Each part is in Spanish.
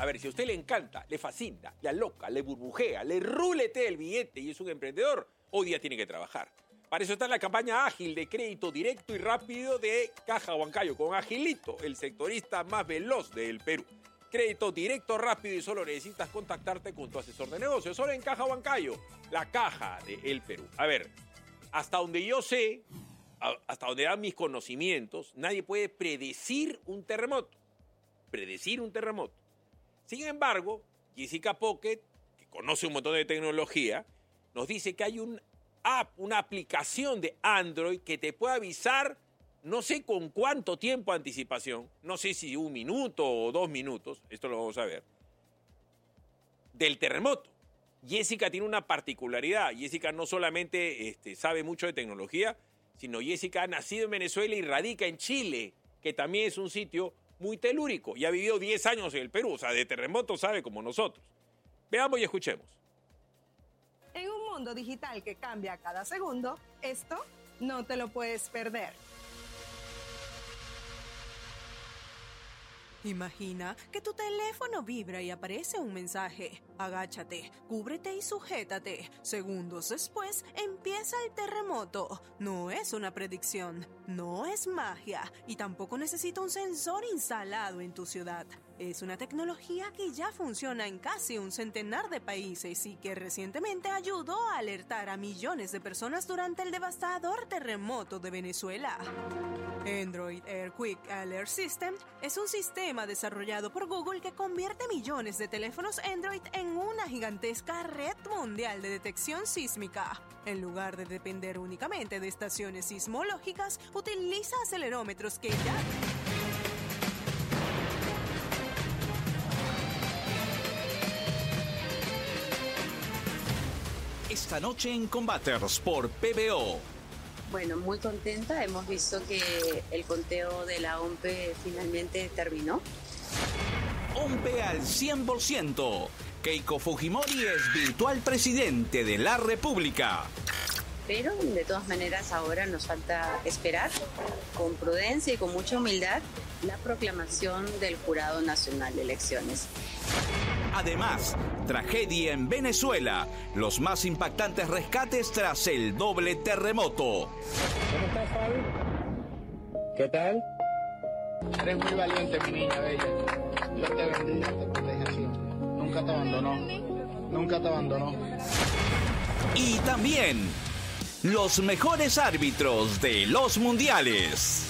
A ver, si a usted le encanta, le fascina, le aloca, le burbujea, le ruletea el billete y es un emprendedor, hoy día tiene que trabajar. Para eso está la campaña ágil de crédito directo y rápido de Caja Huancayo, con Agilito, el sectorista más veloz del Perú. Crédito directo, rápido y solo necesitas contactarte con tu asesor de negocios. Solo en Caja Huancayo, la caja del Perú. A ver, hasta donde yo sé, hasta donde dan mis conocimientos, nadie puede predecir un terremoto. Predecir un terremoto. Sin embargo, Jessica Pocket, que conoce un montón de tecnología, nos dice que hay una aplicación de Android que te puede avisar, no sé con cuánto tiempo de anticipación, no sé si 1 minuto o 2 minutos, esto lo vamos a ver, del terremoto. Jessica tiene una particularidad. Jessica no solamente sabe mucho de tecnología, sino Jessica ha nacido en Venezuela y radica en Chile, que también es un sitio muy telúrico, y ha vivido 10 años en el Perú, o sea, de terremoto sabe como nosotros. Veamos y escuchemos. En un mundo digital que cambia cada segundo, esto no te lo puedes perder. Imagina que tu teléfono vibra y aparece un mensaje. Agáchate, cúbrete y sujétate. Segundos después empieza el terremoto. No es una predicción, no es magia y tampoco necesita un sensor instalado en tu ciudad. Es una tecnología que ya funciona en casi un centenar de países y que recientemente ayudó a alertar a millones de personas durante el devastador terremoto de Venezuela. Android Air Quick Alert System es un sistema desarrollado por Google que convierte millones de teléfonos Android en una gigantesca red mundial de detección sísmica. En lugar de depender únicamente de estaciones sismológicas, utiliza acelerómetros que ya... Esta noche en Combaters por PBO. Bueno, muy contenta. Hemos visto que el conteo de la OMPE finalmente terminó. OMPE al 100%. Keiko Fujimori es virtual presidente de la República. Pero de todas maneras ahora nos falta esperar con prudencia y con mucha humildad la proclamación del Jurado Nacional de Elecciones. Además, tragedia en Venezuela. Los más impactantes rescates tras el doble terremoto. ¿Cómo estás, Fabi? ¿Qué tal? Eres muy valiente, mi niña bella. Dios te bendiga, te proteja siempre. Nunca te abandonó. Nunca te abandonó. Y también los mejores árbitros de los mundiales.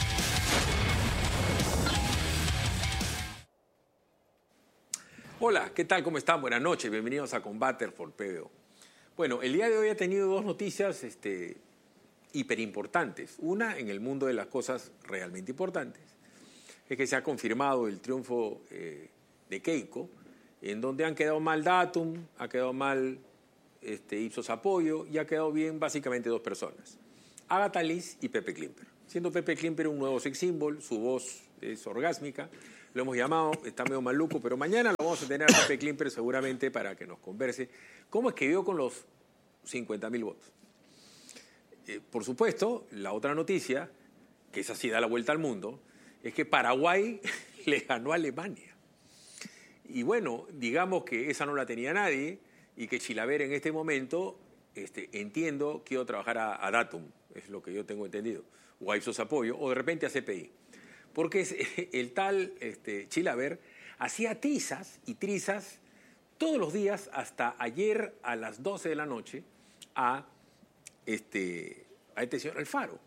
Hola, ¿qué tal? ¿Cómo están? Buenas noches, bienvenidos a Combater por PBO. Bueno, el día de hoy ha tenido 2 noticias hiperimportantes. Una, en el mundo de las cosas realmente importantes, es que se ha confirmado el triunfo de Keiko, en donde han quedado mal Datum, ha quedado mal Ipsos Apoyo y ha quedado bien básicamente 2 personas, Agatha Liz y Pepe Klimper. Siendo Pepe Klimper un nuevo sex symbol, su voz es orgásmica, lo hemos llamado, está medio maluco, pero mañana lo vamos a tener a Pepe Klimper seguramente para que nos converse cómo es que dio con los 50.000 votos. Por supuesto, la otra noticia, que esa sí da la vuelta al mundo, es que Paraguay le ganó a Alemania. Y bueno, digamos que esa no la tenía nadie y que Chilaver en este momento, entiendo, quiero trabajar a Datum, es lo que yo tengo entendido, o a Ipsos Apoyo, o de repente a CPI. Porque el tal Chilaver hacía tizas y trizas todos los días hasta ayer a las 12 de la noche a este señor Alfaro.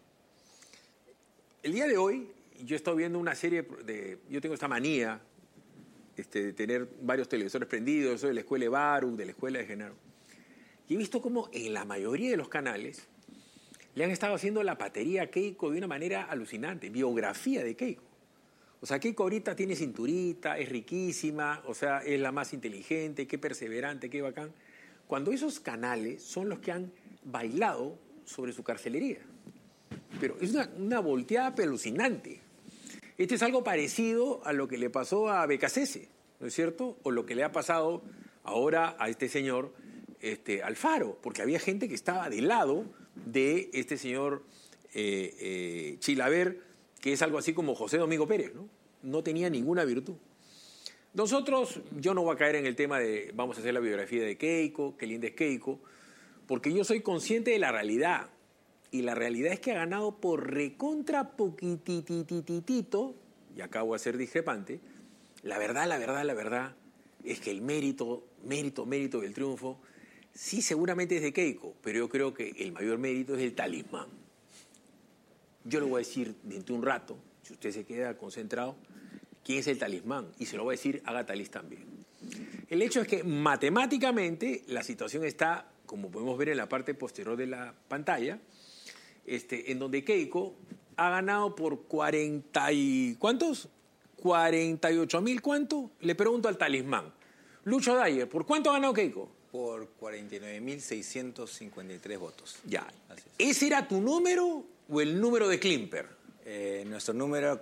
El día de hoy yo he estado viendo una serie yo tengo esta manía de tener varios televisores prendidos, soy de la escuela de Baruch, de la escuela de Genaro, y he visto cómo en la mayoría de los canales le han estado haciendo la patería a Keiko de una manera alucinante, biografía de Keiko. O sea, Keiko ahorita tiene cinturita, es riquísima, o sea, es la más inteligente, qué perseverante, qué bacán. Cuando esos canales son los que han bailado sobre su carcelería. Pero es una volteada alucinante. Esto es algo parecido a lo que le pasó a Becasese, ¿no es cierto? O lo que le ha pasado ahora a este señor Alfaro, porque había gente que estaba del lado de este señor Chilaver, que es algo así como José Domingo Pérez, ¿no? No tenía ninguna virtud. Nosotros, yo no voy a caer en el tema de vamos a hacer la biografía de Keiko, qué linda es Keiko, porque yo soy consciente de la realidad. Y la realidad es que ha ganado por recontra poquititititito, y acá voy a ser discrepante. La verdad es que el mérito del triunfo, sí seguramente es de Keiko, pero yo creo que el mayor mérito es el talismán. Yo le voy a decir dentro de un rato, si usted se queda concentrado, quién es el talismán, y se lo va a decir Agatha Liz también. El hecho es que matemáticamente la situación está, como podemos ver en la parte posterior de la pantalla, en donde Keiko ha ganado por 40 y... ¿cuántos? 48.000, ¿cuánto? Le pregunto al talismán. Lucho Dyer, ¿por cuánto ha ganado Keiko? Por 49.653 votos. Ya. Así es. ¿Ese era tu número o el número de Klimper? Nuestro número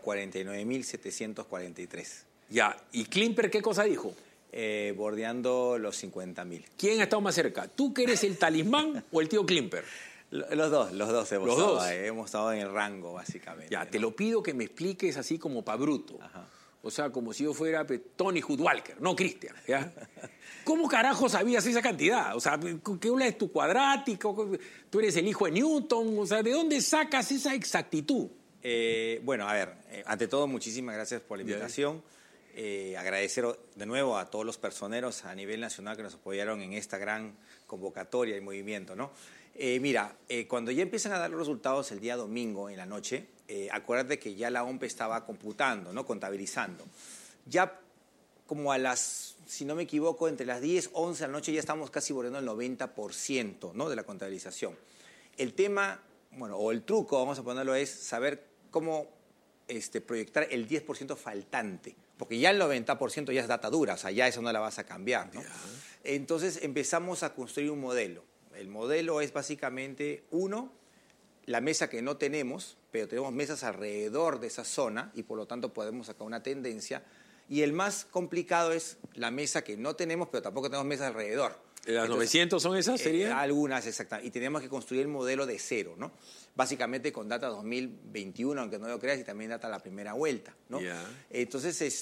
49.743. Ya. ¿Y Klimper qué cosa dijo? Bordeando los 50.000. ¿Quién ha estado más cerca? ¿Tú que eres el talismán o el tío Klimper? Los dos hemos estado en el rango, básicamente. Ya, ¿no? te lo pido que me expliques así como pa' bruto. Ajá. O sea, como si yo fuera Tony Hoodwalker, no Cristian, ¿ya? ¿Cómo carajo sabías esa cantidad? O sea, ¿qué una es tu cuadrático? ¿Tú eres el hijo de Newton? O sea, ¿de dónde sacas esa exactitud? Bueno, a ver, ante todo, muchísimas gracias por la invitación. Agradecer de nuevo a todos los personeros a nivel nacional que nos apoyaron en esta gran convocatoria y movimiento, ¿no? Mira, cuando ya empiezan a dar los resultados el día domingo en la noche, acuérdate que ya la OMP estaba computando, ¿no? Contabilizando. Ya como a las, si no me equivoco, entre las 10, 11 de la noche ya estamos casi bordeando el 90%, ¿no? De la contabilización. El tema, bueno, o el truco, vamos a ponerlo, es saber cómo proyectar el 10% faltante. Porque ya el 90% ya es data dura, o sea, ya eso no la vas a cambiar, ¿no? Entonces empezamos a construir un modelo. El modelo es básicamente, la mesa que no tenemos, pero tenemos mesas alrededor de esa zona y por lo tanto podemos sacar una tendencia. Y el más complicado es la mesa que no tenemos, pero tampoco tenemos mesas alrededor. ¿Las entonces, 900 son esas? ¿Serían? Algunas, exactamente. Y tenemos que construir el modelo de cero, ¿no? Básicamente con data 2021, aunque no lo creas, y también data la primera vuelta, ¿no? Entonces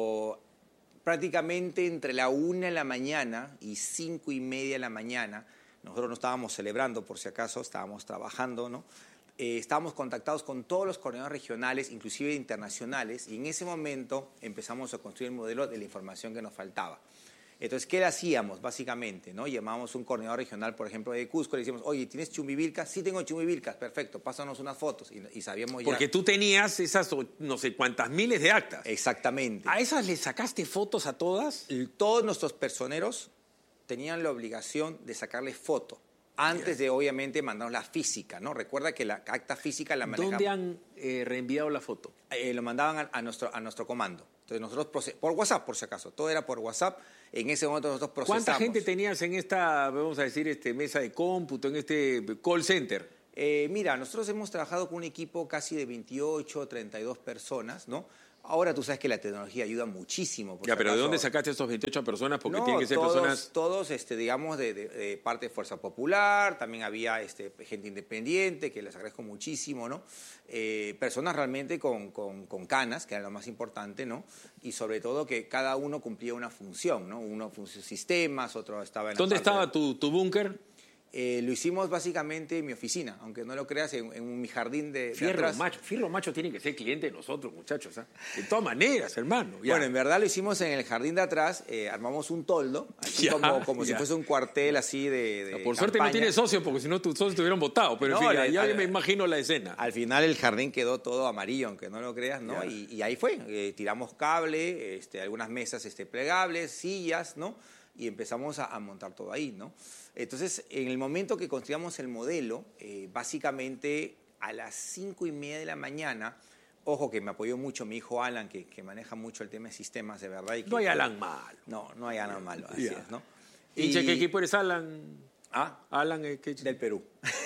prácticamente entre la 1 de la mañana y 5:30 de la mañana, nosotros no estábamos celebrando, por si acaso, estábamos trabajando, ¿no? Estábamos contactados con todos los coordinadores regionales, inclusive internacionales, y en ese momento empezamos a construir el modelo de la información que nos faltaba. Entonces, ¿qué le hacíamos básicamente? ¿No? Llamábamos a un coordinador regional, por ejemplo, de Cusco, le decíamos, oye, ¿tienes chumbivilcas? Sí, tengo chumbivilcas, perfecto, pásanos unas fotos. Y sabíamos ya... Porque tú tenías esas no sé cuántas miles de actas. Exactamente. ¿A esas le sacaste fotos a todas? Todos nuestros personeros tenían la obligación de sacarle foto antes de, obviamente, mandarnos la física, ¿no? Recuerda que la acta física la manejamos. ¿Dónde han reenviado la foto? Lo mandaban a nuestro comando. Entonces nosotros, por WhatsApp, por si acaso, todo era por WhatsApp. En ese momento nosotros procesamos. ¿Cuánta gente tenías en esta, vamos a decir, mesa de cómputo, en este call center? Mira, nosotros hemos trabajado con un equipo casi de 28, 32 personas, ¿no? Ahora tú sabes que la tecnología ayuda muchísimo. Ya, pero ¿de dónde sacaste estos 28 personas? Porque tienen que ser personas... Todos, digamos, de parte de Fuerza Popular, también había gente independiente, que les agradezco muchísimo, ¿no? Personas realmente con canas, que era lo más importante, ¿no? Y sobre todo que cada uno cumplía una función, ¿no? Uno función sistemas, otro estaba en... ¿Dónde estaba tu búnker? Lo hicimos básicamente en mi oficina, aunque no lo creas, en mi jardín de atrás. Fierro Macho tiene que ser cliente de nosotros, muchachos. De todas maneras, hermano. Ya. Bueno, en verdad lo hicimos en el jardín de atrás, armamos un toldo, así como si fuese un cuartel así de Por campaña. suerte no tienes socios, porque si no tus socios te hubieran votado. Pero no, en fin, ya me imagino la escena. Al final el jardín quedó todo amarillo, aunque no lo creas, ¿no? Y ahí fue, tiramos cable, algunas mesas plegables, sillas, ¿no? Y empezamos a montar todo ahí, ¿no? Entonces, en el momento que construíamos el modelo, básicamente a las 5:30 de la mañana, ojo que me apoyó mucho mi hijo Alan, que maneja mucho el tema de sistemas, de verdad. Y que, no hay Alan malo. No hay Alan malo, así es, ¿no? ¿Hincha qué equipo eres, Alan? Alan, ¿qué? Del Perú.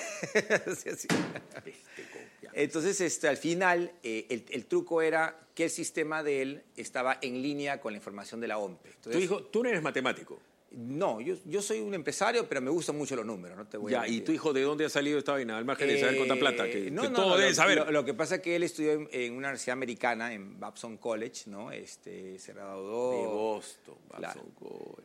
Sí. Entonces, al final, el truco era que el sistema de él estaba en línea con la información de la OMP. Entonces, tú no eres matemático. No, yo soy un empresario, pero me gustan mucho los números, no te voy a Ya, mentir. ¿y tu hijo de dónde ha salido esta vaina? Al margen de saber cuánta plata, que todo debe saber. Lo que pasa es que él estudió en una universidad americana, en Babson College, ¿no? Se graduó... De Boston, Claro. Babson College,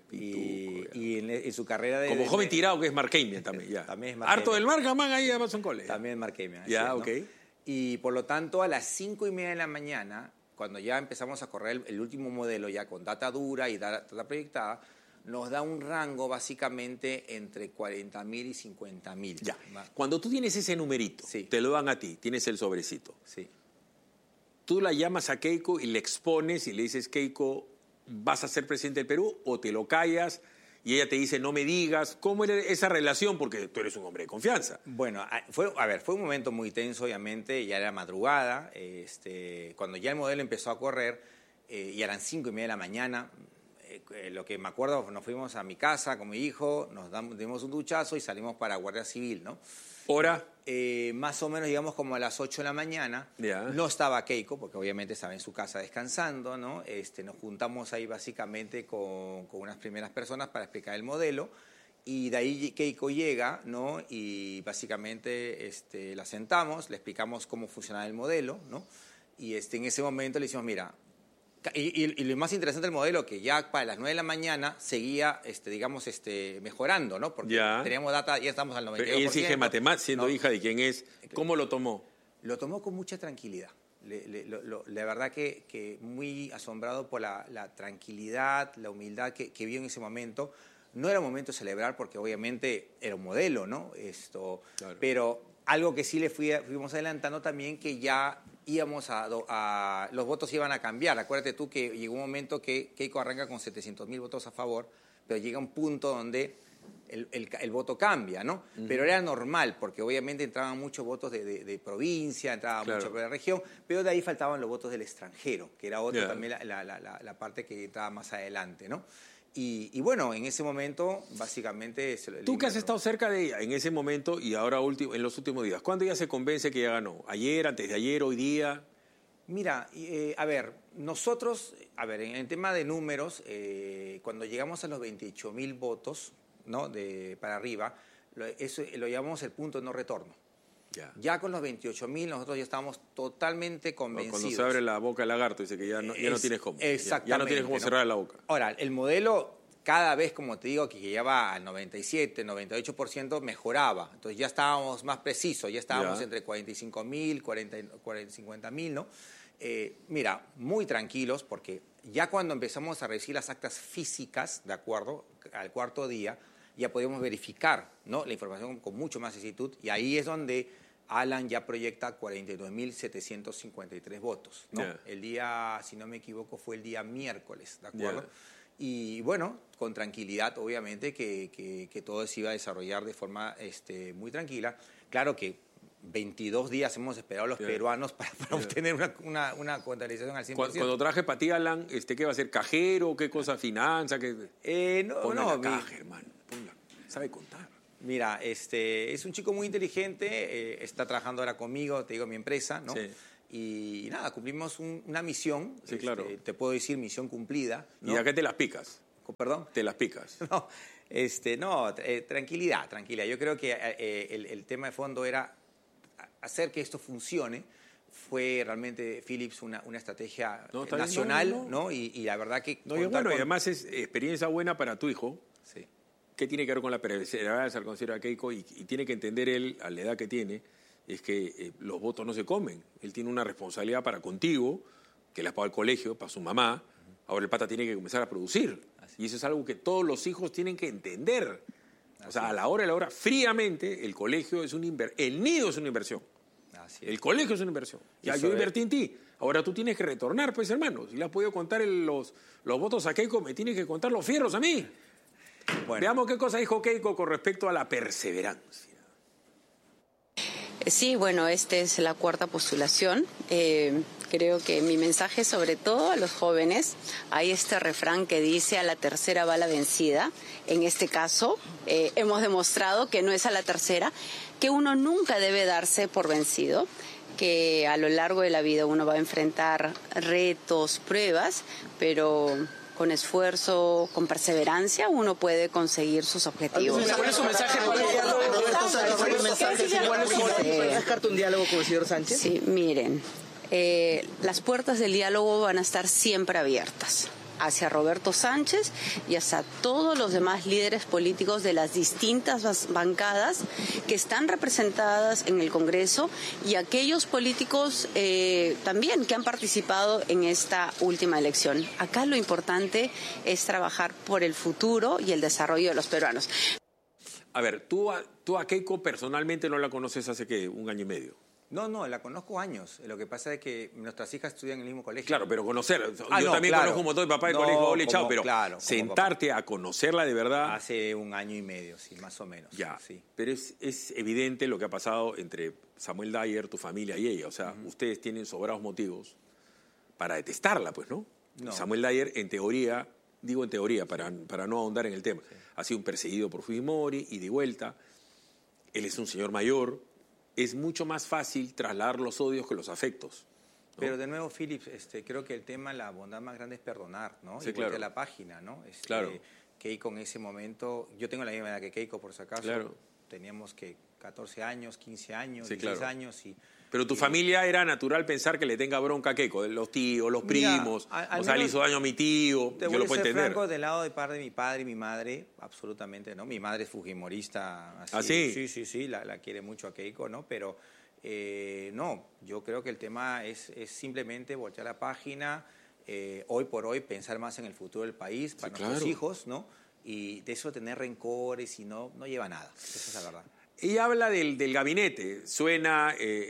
Y en su carrera de... como joven tirado, que es Mark Amian también, ya. También es Mark Harto Amian. del Mark ahí a Babson College. También Mark Amian. así Ya, es, ¿no? ok. Y por lo tanto, a las 5:30 de la mañana, cuando ya empezamos a correr el último modelo, ya con data dura y data proyectada, nos da un rango básicamente entre 40.000 y 50.000. Ya. Cuando tú tienes ese numerito, Sí. te lo dan a ti, tienes el sobrecito. Sí. Tú la llamas a Keiko y le expones y le dices, Keiko, ¿vas a ser presidente del Perú? O te lo callas y ella te dice, no me digas. ¿Cómo era esa relación? Porque tú eres un hombre de confianza. Bueno, fue un momento muy tenso, obviamente, ya era madrugada, cuando ya el modelo empezó a correr, y eran 5:30 de la mañana, lo que me acuerdo, nos fuimos a mi casa con mi hijo, dimos un duchazo y salimos para Guardia Civil, ¿no? ¿Hora? Más o menos, digamos, como a las 8 de la mañana. Ya. No estaba Keiko, porque obviamente estaba en su casa descansando, ¿no? Nos juntamos ahí básicamente con unas primeras personas para explicar el modelo. Y de ahí Keiko llega, ¿no? Y básicamente la sentamos, le explicamos cómo funcionaba el modelo, ¿no? Y en ese momento le decimos, mira... Y lo más interesante del modelo, que ya para las 9 de la mañana seguía, mejorando, ¿no? Porque Ya. teníamos data, ya estamos al 92%. Pero ella exige matemáticas, siendo ¿no? hija de quién es. ¿Cómo lo tomó? Lo tomó con mucha tranquilidad. La verdad que muy asombrado por la tranquilidad, la humildad que vio en ese momento. No era un momento de celebrar porque obviamente era un modelo, ¿no? Claro. Pero algo que sí le fuimos adelantando también, que ya íbamos los votos iban a cambiar. Acuérdate tú que llegó un momento que Keiko arranca con 700.000 votos a favor, pero llega un punto donde el voto cambia, ¿no? Pero era normal, porque obviamente entraban muchos votos de provincia, entraba mucho de la región, pero de ahí faltaban los votos del extranjero, que era otro también la parte que entraba más adelante, ¿no? Y bueno, en ese momento, básicamente... Tú que has estado cerca de ella en ese momento y ahora en los últimos días, ¿cuándo ella se convence que ya ganó? ¿Ayer, antes de ayer, hoy día? Mira, nosotros, en el tema de números, cuando llegamos a los 28.000 votos, ¿no? Para arriba, eso lo llamamos el punto de no retorno. Ya con los 28.000 nosotros ya estábamos totalmente convencidos. Cuando se abre la boca el lagarto, dice que ya no tienes cómo. Exactamente. Ya no tienes cómo cerrar la boca. Ahora, el modelo cada vez, como te digo, que llegaba al 97, 98%, mejoraba. Entonces ya estábamos más precisos, ya estábamos entre 45.000, 50.000, ¿no? Mira, muy tranquilos, porque ya cuando empezamos a recibir las actas físicas, ¿de acuerdo? Al cuarto día, ya podíamos verificar, ¿no? La información con mucho más exactitud, y ahí es donde Alan ya proyecta 42.753 votos, ¿no? El día, si no me equivoco, fue el día miércoles, ¿de acuerdo? Y bueno, con tranquilidad, obviamente, que todo se iba a desarrollar de forma muy tranquila. Claro que 22 días hemos esperado los peruanos para obtener una contabilización al 100%. Cuando traje para ti, Alan, ¿qué va a ser? ¿Cajero? ¿Qué cosa? ¿Finanza? No, caja, hermano. Sabe contar. Mira, es un chico muy inteligente, está trabajando ahora conmigo, te digo, mi empresa, ¿no? Sí. Y nada, cumplimos una misión, sí, claro. Te puedo decir misión cumplida, ¿no? ¿Y a qué te las picas? ¿Perdón? Te las picas. No, tranquilidad. Yo creo que el tema de fondo era hacer que esto funcione. Fue realmente, Philips, una estrategia nacional, ¿no? Y la verdad que... Y además es experiencia buena para tu hijo. Sí. ¿Qué tiene que ver con la perseverancia, al considerar a Keiko? Y tiene que entender él, a la edad que tiene, es que los votos no se comen. Él tiene una responsabilidad para contigo, que le has pagado al colegio, para su mamá. Ahora el pata tiene que comenzar a producir. Y eso es algo que todos los hijos tienen que entender. O sea, a la hora, fríamente, el colegio es el nido es una inversión. El colegio es una inversión. Ya yo invertí en ti. Ahora tú tienes que retornar, pues, hermano. Si le has podido contar los votos a Keiko, me tienes que contar los fierros a mí. Bueno. Veamos qué cosa dijo Keiko con respecto a la perseverancia. Sí, bueno, esta es la cuarta postulación. Creo que mi mensaje, sobre todo a los jóvenes, hay este refrán que dice: a la tercera va la vencida. En este caso, hemos demostrado que no es a la tercera, que uno nunca debe darse por vencido, que a lo largo de la vida uno va a enfrentar retos, pruebas, pero con esfuerzo, con perseverancia, uno puede conseguir sus objetivos. ¿Cuál es su mensaje para el diálogo? ¿Descarta un diálogo con el señor Sánchez? Sí, miren, las puertas del diálogo van a estar siempre abiertas hacia Roberto Sánchez y hacia todos los demás líderes políticos de las distintas bancadas que están representadas en el Congreso y aquellos políticos también que han participado en esta última elección. Acá lo importante es trabajar por el futuro y el desarrollo de los peruanos. A ver, tú a Keiko personalmente no la conoces hace, ¿qué? Un año y medio. No, la conozco años. Lo que pasa es que nuestras hijas estudian en el mismo colegio. Claro, pero conocer. Ah, yo no, también claro. conozco un montón de papá de colegio, ole, chao, pero claro, sentarte a conocerla de verdad. Hace un año y medio, sí, más o menos. Ya, sí. Pero es evidente lo que ha pasado entre Samuel Dyer, tu familia y ella. O sea, ustedes tienen sobrados motivos para detestarla, pues, ¿no? No. Samuel Dyer, en teoría, digo en teoría para no ahondar en el tema, ha sido un perseguido por Fujimori y de vuelta. Él es un señor mayor. Es mucho más fácil trasladar los odios que los afectos, ¿no? Pero de nuevo, Philip, creo que el tema, la bondad más grande es perdonar, ¿no? Sí, y claro. voltear la página, ¿no? Claro. Keiko en ese momento, yo tengo la misma edad que Keiko, por si acaso. Claro. Teníamos que 14 años, 15 años, Sí, 16 claro. años Pero tu familia era natural pensar que le tenga bronca a Keiko, los tíos, los Mira, primos, al o sea, le menos hizo daño a mi tío, Te yo voy lo a puedo ser entender. franco, del lado de parte de mi padre y mi madre, absolutamente no. Mi madre es fujimorista. Así, ¿Ah, sí? Sí, la quiere mucho a Keiko, ¿no? Pero no, yo creo que el tema es simplemente voltear la página, hoy por hoy pensar más en el futuro del país, para nuestros claro. hijos, ¿no? Y de eso tener rencores y no lleva a nada, esa es la verdad. Ella habla del gabinete, suena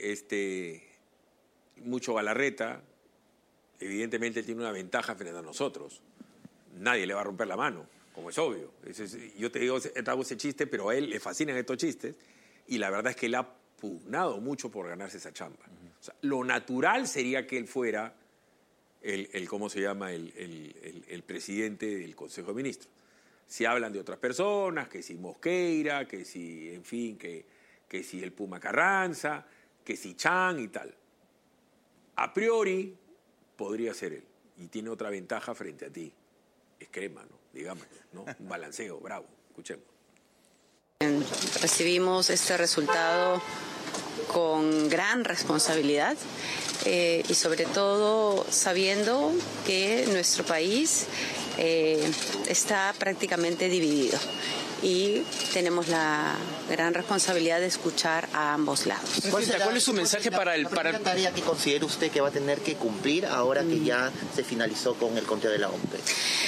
mucho Galarreta, evidentemente él tiene una ventaja frente a nosotros, nadie le va a romper la mano, como es obvio. Yo te digo, hago ese chiste, pero a él le fascinan estos chistes, y la verdad es que él ha pugnado mucho por ganarse esa chamba. O sea, lo natural sería que él fuera ¿cómo se llama? El presidente del Consejo de Ministros. Si hablan de otras personas, que si Mosqueira, que si, en fin, que si el Puma Carranza, que si Chan y tal. A priori podría ser él, y tiene otra ventaja frente a ti. Es crema, ¿no? Digámoslo, ¿no? Un balanceo, bravo, escuchemos. Recibimos este resultado con gran responsabilidad y sobre todo sabiendo que nuestro país está prácticamente dividido y tenemos la gran responsabilidad de escuchar a ambos lados. ¿Cuál es su mensaje para la tarea que considera usted que va a tener que cumplir ahora que ya se finalizó con el conteo de la OMP?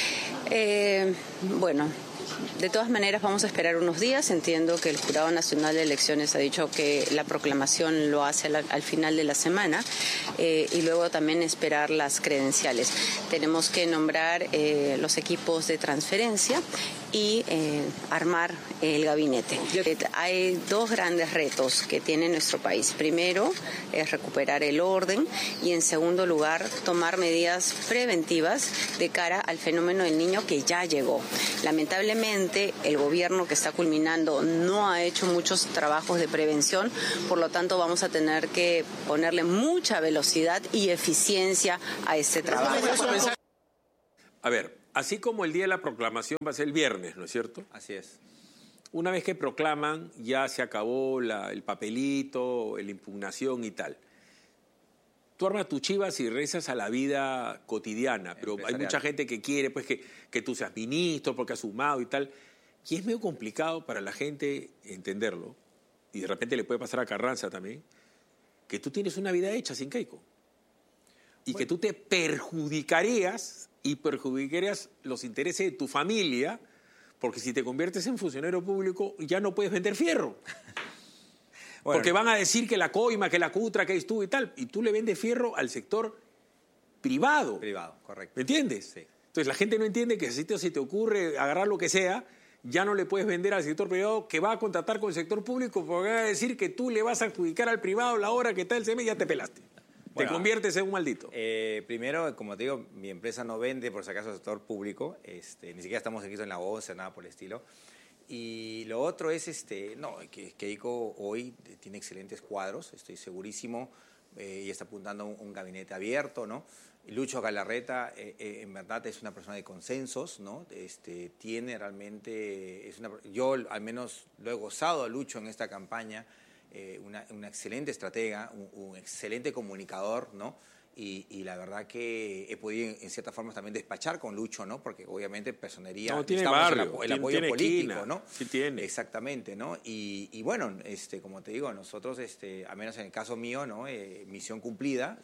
Bueno, de todas maneras vamos a esperar unos días. Entiendo que el Jurado Nacional de Elecciones ha dicho que la proclamación lo hace al final de la semana y luego también esperar las credenciales. Tenemos que nombrar los equipos de transferencia y armar el gabinete. Hay dos grandes retos que tiene nuestro país. Primero es recuperar el orden y en segundo lugar tomar medidas preventivas de cara al fenómeno del Niño que ya llegó. Lamentablemente el gobierno que está culminando no ha hecho muchos trabajos de prevención, por lo tanto vamos a tener que ponerle mucha velocidad y eficiencia a este trabajo. A ver, así como el día de la proclamación va a ser el viernes, ¿no es cierto? Así es. Una vez que proclaman, ya se acabó el papelito, la impugnación y tal. Tú armas tus chivas y rezas a la vida cotidiana, pero hay mucha gente que quiere pues, que tú seas ministro porque has sumado y tal. Y es medio complicado para la gente entenderlo, y de repente le puede pasar a Carranza también, que tú tienes una vida hecha sin Keiko. Y que tú te perjudicarías los intereses de tu familia, porque si te conviertes en funcionario público ya no puedes vender fierro. Bueno, porque van a decir que la coima, que la cutra, que es tú y tal, y tú le vendes fierro al sector privado. Privado, correcto. ¿Me entiendes? Sí. Entonces la gente no entiende que si te ocurre agarrar lo que sea, ya no le puedes vender al sector privado que va a contratar con el sector público, porque va a decir que tú le vas a adjudicar al privado la hora que tal y ya te pelaste. Bueno, te conviertes en un maldito. Primero, como te digo, mi empresa no vende, por si acaso, al sector público. Ni siquiera estamos inscritos en la OCE, nada por el estilo. Y lo otro es, que Keiko hoy tiene excelentes cuadros, estoy segurísimo, y está apuntando a un gabinete abierto, ¿no? Lucho Galarreta en verdad es una persona de consensos, ¿no? Tiene realmente, yo al menos lo he gozado a Lucho en esta campaña, una excelente estratega, un excelente comunicador, ¿no? Y la verdad que he podido en cierta forma también despachar con Lucho, ¿no? Porque obviamente personería, no, tiene barrio, el apoyo tiene político, esquina, ¿no? Sí tiene. Exactamente, ¿no? Y bueno, como te digo, nosotros, al menos en el caso mío, ¿no? Misión cumplida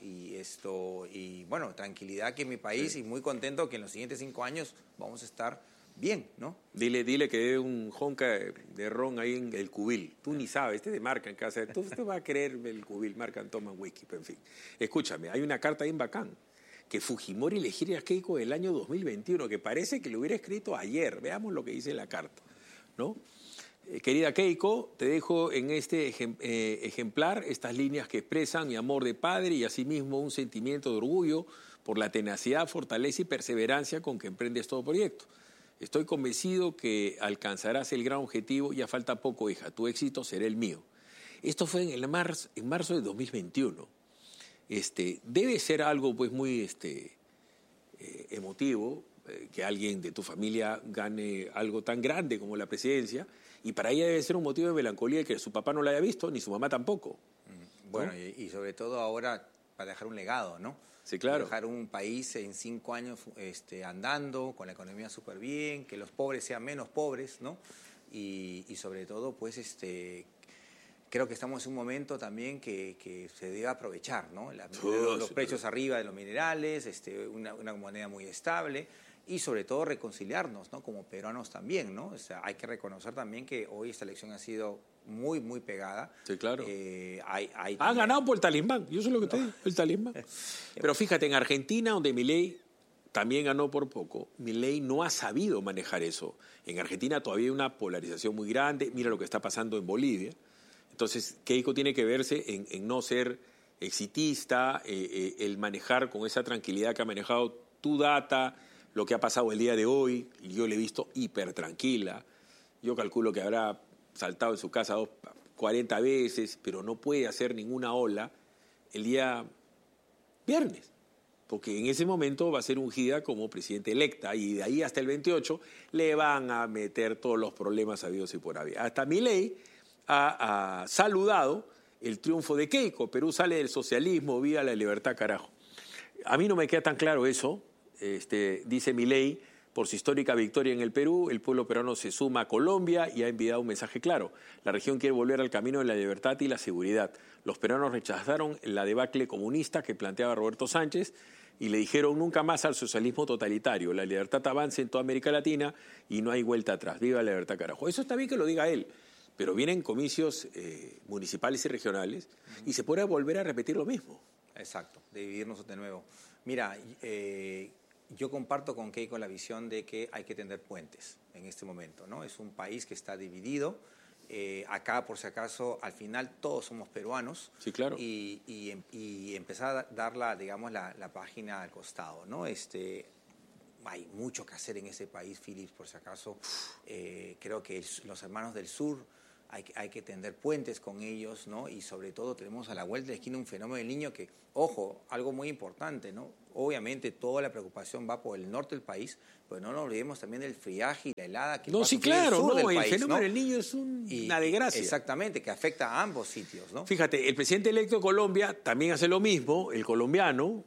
y bueno, tranquilidad que en mi país y muy contento que en los siguientes 5 años vamos a estar bien, ¿no? Dile que dé un jonca de ron ahí en el cubil. Tú ni sabes, te marca en casa. Tú vas a querer el cubil, marcan, toman whisky, pero en fin. Escúchame, hay una carta ahí en bacán, que Fujimori elegiría a Keiko del año 2021, que parece que lo hubiera escrito ayer. Veamos lo que dice la carta, ¿no? Querida Keiko, te dejo en este ejemplar estas líneas que expresan mi amor de padre y asimismo un sentimiento de orgullo por la tenacidad, fortaleza y perseverancia con que emprendes todo proyecto. Estoy convencido que alcanzarás el gran objetivo. Ya falta poco, hija. Tu éxito será el mío. Esto fue en marzo de 2021. Debe ser algo pues muy emotivo que alguien de tu familia gane algo tan grande como la presidencia, y para ella debe ser un motivo de melancolía que su papá no la haya visto, ni su mamá tampoco. Bueno, ¿no? y sobre todo ahora para dejar un legado, ¿no? Sí, claro. Dejar un país en 5 años andando, con la economía súper bien, que los pobres sean menos pobres, ¿no? Y sobre todo, pues, creo que estamos en un momento también que se debe aprovechar, ¿no? Los precios arriba de los minerales, una moneda muy estable y sobre todo reconciliarnos, ¿no? Como peruanos también, ¿no? O sea, hay que reconocer también que hoy esta elección ha sido muy, muy pegada. Sí, claro. Ha ganado por el talismán, yo sé lo que te digo, el talismán. Pero fíjate, en Argentina, donde Milei también ganó por poco, Milei no ha sabido manejar eso. En Argentina todavía hay una polarización muy grande. Mira lo que está pasando en Bolivia. Entonces, Keiko tiene que verse en no ser exitista, el manejar con esa tranquilidad que ha manejado tu data, lo que ha pasado el día de hoy. Yo le he visto hiper tranquila. Yo calculo que habrá saltado en su casa 40 veces, pero no puede hacer ninguna ola el día viernes, porque en ese momento va a ser ungida como presidenta electa y de ahí hasta el 28 le van a meter todos los problemas habidos y por haber. Hasta Milei ha saludado el triunfo de Keiko. Perú sale del socialismo, viva la libertad, carajo. A mí no me queda tan claro eso. Dice Milei, por su histórica victoria en el Perú, el pueblo peruano se suma a Colombia y ha enviado un mensaje claro. La región quiere volver al camino de la libertad y la seguridad. Los peruanos rechazaron la debacle comunista que planteaba Roberto Sánchez y le dijeron nunca más al socialismo totalitario. La libertad avanza en toda América Latina y no hay vuelta atrás. Viva la libertad, carajo. Eso está bien que lo diga él, pero vienen comicios municipales y regionales y se puede volver a repetir lo mismo. Exacto, de dividirnos de nuevo. Mira, yo comparto con Keiko la visión de que hay que tender puentes en este momento, ¿no? Es un país que está dividido. Acá, por si acaso, al final todos somos peruanos. Sí, claro. Y empezar a dar la página al costado, ¿no? Hay mucho que hacer en ese país, Philip, por si acaso. Creo que los hermanos del sur hay que tender puentes con ellos, ¿no? Y sobre todo tenemos a la vuelta de la esquina un fenómeno del niño que, ojo, algo muy importante, ¿no? Obviamente toda la preocupación va por el norte del país, pero no nos olvidemos también del friaje y la helada que no, sí, claro, el sur del el país, fenómeno ¿no? del niño es una desgracia. Exactamente, que afecta a ambos sitios, ¿no? Fíjate, el presidente electo de Colombia también hace lo mismo, el colombiano,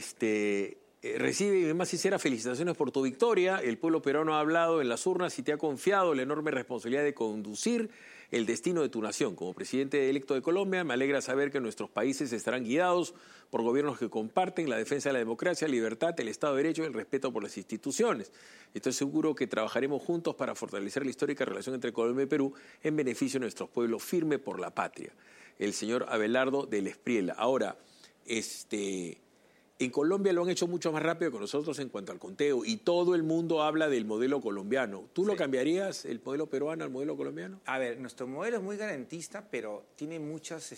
recibe mis más sinceras felicitaciones por tu victoria. El pueblo peruano ha hablado en las urnas y te ha confiado la enorme responsabilidad de conducir el destino de tu nación. Como presidente electo de Colombia, me alegra saber que nuestros países estarán guiados por gobiernos que comparten la defensa de la democracia, la libertad, el Estado de Derecho y el respeto por las instituciones. Estoy seguro que trabajaremos juntos para fortalecer la histórica relación entre Colombia y Perú en beneficio de nuestros pueblos, firme por la patria. El señor Abelardo del Espriella. Ahora, en Colombia lo han hecho mucho más rápido que nosotros en cuanto al conteo y todo el mundo habla del modelo colombiano. ¿Tú lo cambiarías, el modelo peruano al modelo colombiano? A ver, nuestro modelo es muy garantista, pero tiene muchas,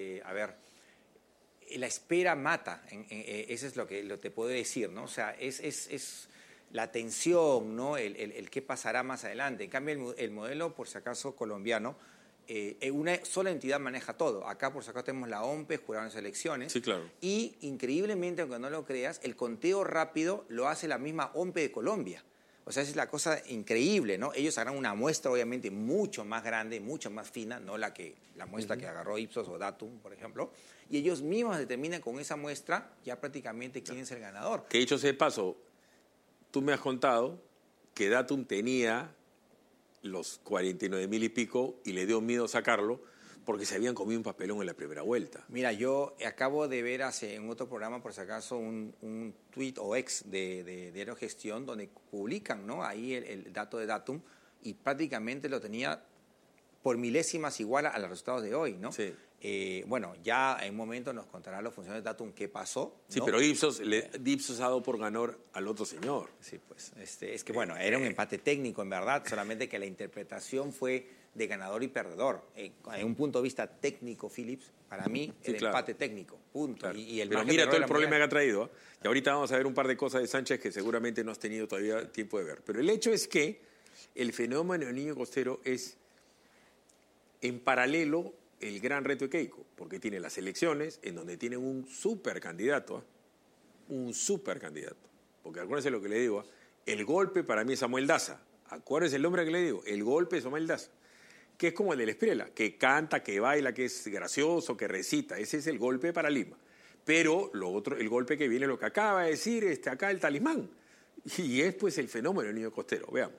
la espera mata, eso es lo que te puedo decir, ¿no? O sea, es la tensión, ¿no? El qué pasará más adelante. En cambio, el modelo, por si acaso, colombiano, una sola entidad maneja todo. Acá, por si acaso, tenemos la OMPE, Jurado de Elecciones. Sí, claro. Y, increíblemente, aunque no lo creas, el conteo rápido lo hace la misma OMPE de Colombia. O sea, es la cosa increíble, ¿no? Ellos agarran una muestra, obviamente, mucho más grande, mucho más fina, no la muestra que agarró Ipsos o Datum, por ejemplo, y ellos mismos determinan con esa muestra ya prácticamente quién es el ganador. Que dicho sea de paso, tú me has contado que Datum tenía los 49,000 y pico y le dio miedo sacarlo porque se habían comido un papelón en la primera vuelta. Mira, yo acabo de ver en otro programa, por si acaso, un tuit o ex de Diario Gestión donde publican, ¿no?, ahí el dato de Datum y prácticamente lo tenía por milésimas igual a los resultados de hoy, ¿no? Sí. Bueno, ya en un momento nos contarán los funcionarios de Datum qué pasó, ¿no? Sí, pero Ipsos ha dado por ganador al otro señor. Sí, pues, es que bueno, era un empate técnico, en verdad, solamente que la interpretación fue de ganador y perdedor. En un punto de vista técnico, Philips, para mí, Sí, el claro. empate técnico, punto. Claro. Y Pero mira todo el problema que ha traído. Y ahorita vamos a ver un par de cosas de Sánchez que seguramente no has tenido todavía tiempo de ver. Pero el hecho es que el fenómeno del niño costero es, en paralelo, el gran reto de Keiko, porque tiene las elecciones en donde tienen un supercandidato, un supercandidato. Porque acuérdense lo que le digo, el golpe para mí es Samuel Daza. Acuérdense el nombre que le digo, el golpe es Samuel Daza, que es como el de la Espriella, que canta, que baila, que es gracioso, que recita. Ese es el golpe para Lima. Pero lo otro, el golpe que viene, lo que acaba de decir acá el talismán. Y es pues el fenómeno del niño costero. Veamos.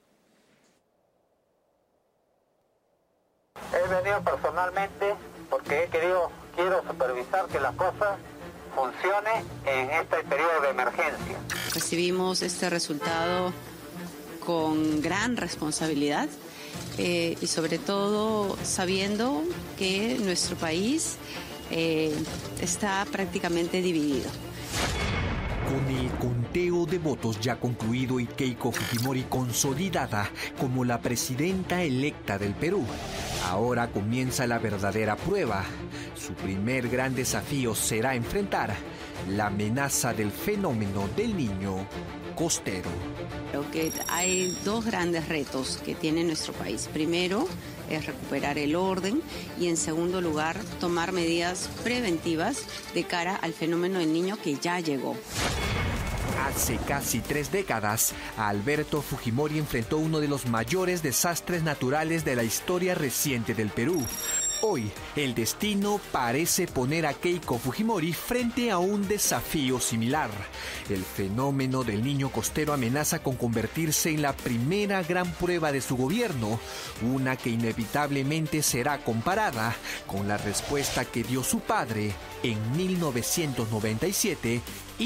He venido personalmente porque quiero supervisar que las cosas funcionen en este periodo de emergencia. Recibimos este resultado con gran responsabilidad y sobre todo sabiendo que nuestro país está prácticamente dividido. Con el conteo de votos ya concluido y Keiko Fujimori consolidada como la presidenta electa del Perú, ahora comienza la verdadera prueba. Su primer gran desafío será enfrentar la amenaza del fenómeno del niño costero. Creo que hay dos grandes retos que tiene nuestro país. Primero es recuperar el orden y en segundo lugar tomar medidas preventivas de cara al fenómeno del niño que ya llegó. Hace casi 3 décadas, Alberto Fujimori enfrentó uno de los mayores desastres naturales de la historia reciente del Perú. Hoy, el destino parece poner a Keiko Fujimori frente a un desafío similar. El fenómeno del niño costero amenaza con convertirse en la primera gran prueba de su gobierno, una que inevitablemente será comparada con la respuesta que dio su padre en 1997 y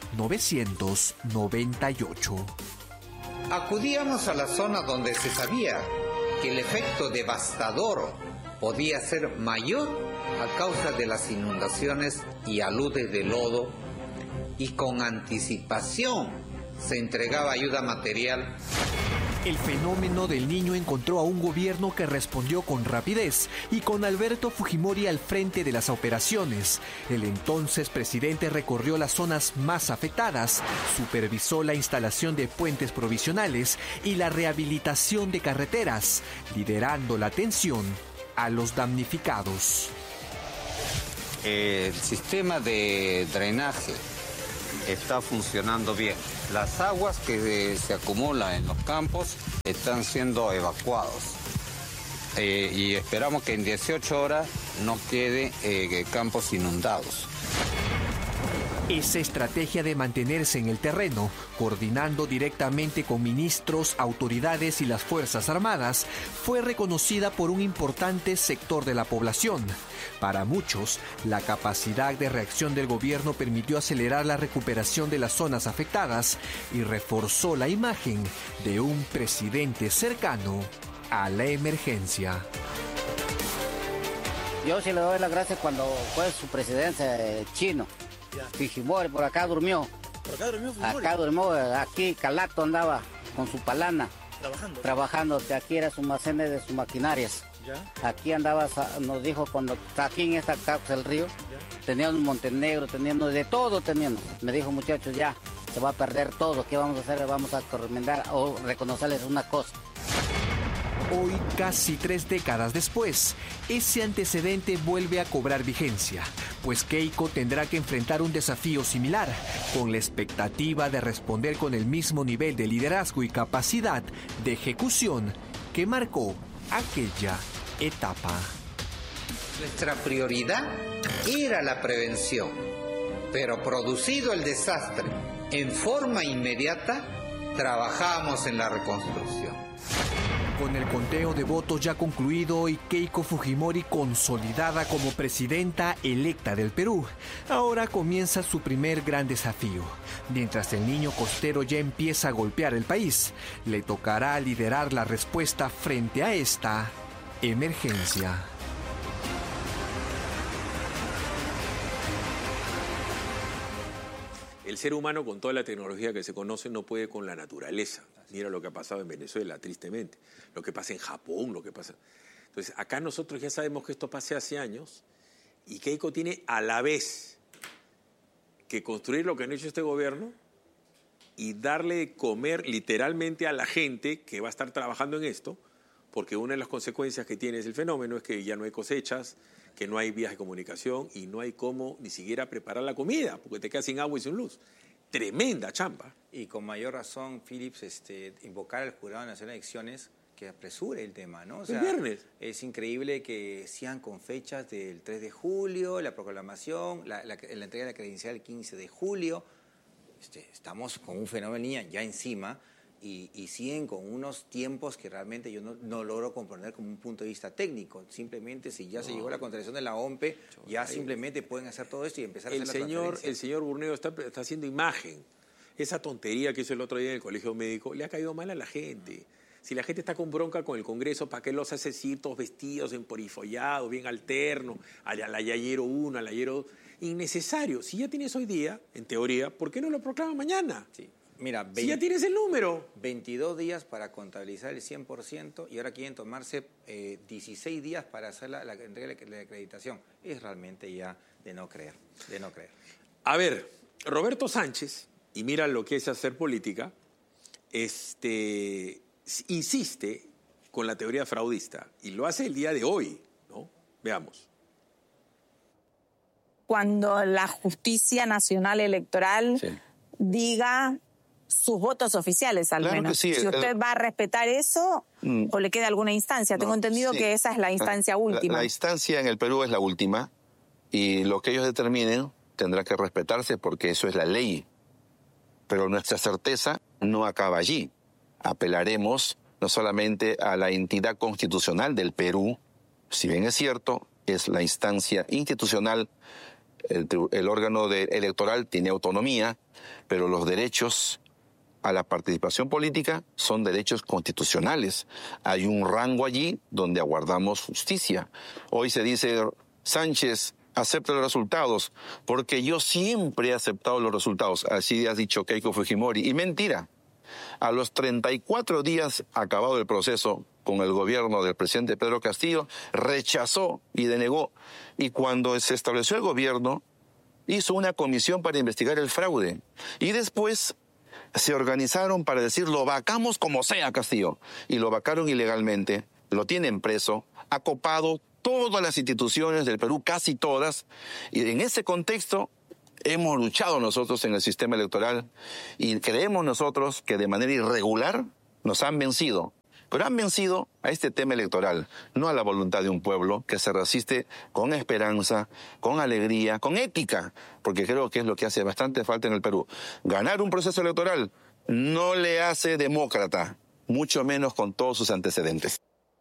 1998. Acudíamos a la zona donde se sabía que el efecto devastador podía ser mayor a causa de las inundaciones y aludes de lodo, y con anticipación se entregaba ayuda material. El fenómeno del niño encontró a un gobierno que respondió con rapidez y con Alberto Fujimori al frente de las operaciones. El entonces presidente recorrió las zonas más afectadas, supervisó la instalación de puentes provisionales y la rehabilitación de carreteras, liderando la atención a los damnificados. El sistema de drenaje está funcionando bien. Las aguas que se acumulan en los campos están siendo evacuados. Y esperamos que en 18 horas no queden campos inundados. Esa estrategia de mantenerse en el terreno, coordinando directamente con ministros, autoridades y las Fuerzas Armadas, fue reconocida por un importante sector de la población. Para muchos, la capacidad de reacción del gobierno permitió acelerar la recuperación de las zonas afectadas y reforzó la imagen de un presidente cercano a la emergencia. Yo sí le doy las gracias cuando fue su presidencia chino. Fujimori por acá durmió. ¿Por acá durmió Fujimori? Acá durmió, aquí Calato andaba con su palana. Trabajando, que aquí era su almacén de sus maquinarias. ¿Ya? Aquí andaba, nos dijo cuando aquí en esta causa del río, teníamos Montenegro, teníamos de todo teníamos. Me dijo, muchachos, ya, se va a perder todo, ¿qué vamos a hacer? Vamos a recomendar o reconocerles una cosa. Hoy, casi 3 décadas después, ese antecedente vuelve a cobrar vigencia, pues Keiko tendrá que enfrentar un desafío similar, con la expectativa de responder con el mismo nivel de liderazgo y capacidad de ejecución que marcó aquella etapa. Nuestra prioridad era la prevención, pero producido el desastre, en forma inmediata, trabajamos en la reconstrucción. Con el conteo de votos ya concluido y Keiko Fujimori consolidada como presidenta electa del Perú, ahora comienza su primer gran desafío. Mientras el niño costero ya empieza a golpear el país, le tocará liderar la respuesta frente a esta emergencia. El ser humano, con toda la tecnología que se conoce, no puede con la naturaleza. Mira lo que ha pasado en Venezuela, tristemente. Lo que pasa en Japón, lo que pasa... Entonces, acá nosotros ya sabemos que esto pasó hace años y Keiko tiene a la vez que construir lo que han hecho este gobierno y darle de comer literalmente a la gente que va a estar trabajando en esto, porque una de las consecuencias que tiene el fenómeno es que ya no hay cosechas, que no hay vías de comunicación y no hay cómo ni siquiera preparar la comida, porque te quedas sin agua y sin luz. Tremenda chamba. Y con mayor razón, Philips, invocar al Jurado Nacional de Elecciones que apresure el tema, ¿no? O sea, el viernes. Es increíble que sean con fechas del 3 de julio, la proclamación, la entrega de la credencial el 15 de julio. Estamos con un fenómeno ya encima. Y siguen con unos tiempos que realmente yo no logro comprender como un punto de vista técnico. Simplemente, si ya se llegó a la contratación de la OMPE, ya simplemente pueden hacer todo esto y empezar a hacer la transferencia. El señor Burneo está haciendo imagen. Esa tontería que hizo el otro día en el colegio médico le ha caído mal a la gente. Si la gente está con bronca con el Congreso, ¿para qué los hace así todos vestidos, emporifollados, bien alternos, a la Yayero 1, a la Yayero 2? Innecesario. Si ya tienes hoy día, en teoría, ¿por qué no lo proclaman mañana? Sí. Mira, si ya tienes el número. 22 días para contabilizar el 100% y ahora quieren tomarse 16 días para hacer la entrega de la acreditación. Es realmente ya de no creer, de no creer. A ver, Roberto Sánchez, y mira lo que es hacer política, insiste con la teoría fraudista y lo hace el día de hoy, ¿no? Veamos. Cuando la Justicia Nacional Electoral diga sus votos oficiales, al menos. Sí, si usted va a respetar eso o le queda alguna instancia. Tengo entendido que esa es la instancia última. La instancia en el Perú es la última y lo que ellos determinen tendrá que respetarse porque eso es la ley. Pero nuestra certeza no acaba allí. Apelaremos no solamente a la entidad constitucional del Perú, si bien es cierto, es la instancia institucional, el órgano electoral tiene autonomía, pero los derechos a la participación política son derechos constitucionales. Hay un rango allí donde aguardamos justicia. Hoy se dice, Sánchez, acepta los resultados, porque yo siempre he aceptado los resultados. Así has dicho Keiko Fujimori. Y mentira. A los 34 días acabado el proceso con el gobierno del presidente Pedro Castillo, rechazó y denegó. Y cuando se estableció el gobierno, hizo una comisión para investigar el fraude. Y después se organizaron para decir, lo vacamos como sea, Castillo. Y lo vacaron ilegalmente, lo tienen preso, ha copado todas las instituciones del Perú, casi todas. Y en ese contexto hemos luchado nosotros en el sistema electoral y creemos nosotros que de manera irregular nos han vencido. Pero han vencido a este tema electoral, no a la voluntad de un pueblo que se resiste con esperanza, con alegría, con ética, porque creo que es lo que hace bastante falta en el Perú. Ganar un proceso electoral no le hace demócrata, mucho menos con todos sus antecedentes.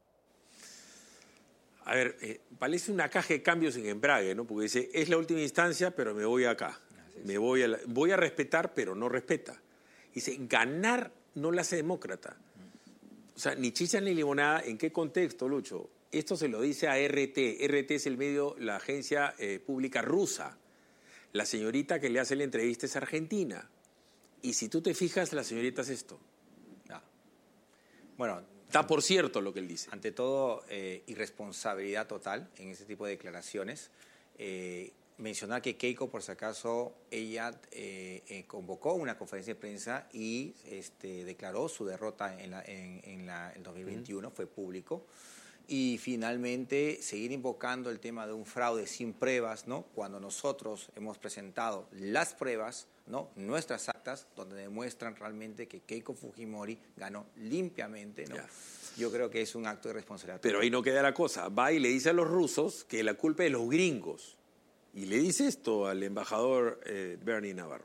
A ver, parece una caja de cambios en embrague, ¿no? Porque dice, es la última instancia, pero me voy acá. Voy a respetar, pero no respeta. Dice, ganar no le hace demócrata. O sea, ni chicha ni limonada. ¿En qué contexto, Lucho? Esto se lo dice a RT. RT es el medio, la agencia pública rusa. La señorita que le hace la entrevista es argentina. Y si tú te fijas, la señorita hace esto. Bueno, está por cierto lo que él dice. Ante todo, irresponsabilidad total en ese tipo de declaraciones. mencionar que Keiko, por si acaso, ella convocó una conferencia de prensa y declaró su derrota en el 2021, fue público. Y finalmente seguir invocando el tema de un fraude sin pruebas, ¿no? Cuando nosotros hemos presentado las pruebas, ¿no? Nuestras actas, donde demuestran realmente que Keiko Fujimori ganó limpiamente, ¿no? Yo creo que es un acto de responsabilidad. Pero ahí no queda la cosa. Va y le dice a los rusos que la culpa es de los gringos. Y le dice esto al embajador Bernie Navarro.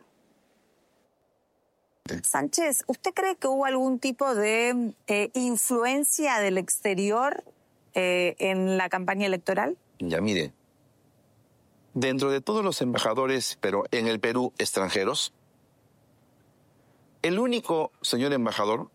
Sánchez, ¿usted cree que hubo algún tipo de influencia del exterior en la campaña electoral? Ya mire, dentro de todos los embajadores, pero en el Perú extranjeros, el único señor embajador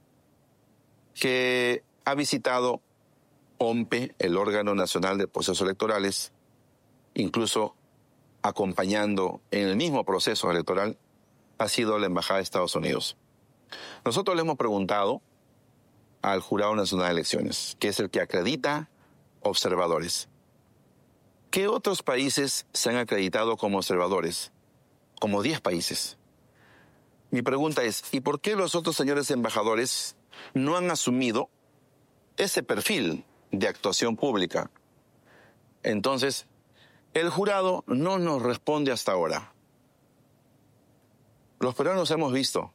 que ha visitado OMPE, el órgano nacional de procesos electorales, incluso acompañando en el mismo proceso electoral, ha sido la Embajada de Estados Unidos. Nosotros le hemos preguntado al Jurado Nacional de Elecciones, que es el que acredita observadores. ¿Qué otros países se han acreditado como observadores? Como 10 países. Mi pregunta es, ¿y por qué los otros señores embajadores no han asumido ese perfil de actuación pública? Entonces, el jurado no nos responde hasta ahora. Los peruanos hemos visto.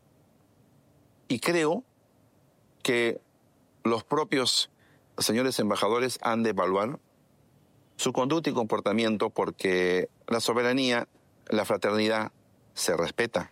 Y creo que los propios señores embajadores han de evaluar su conducta y comportamiento, porque la soberanía, la fraternidad se respeta.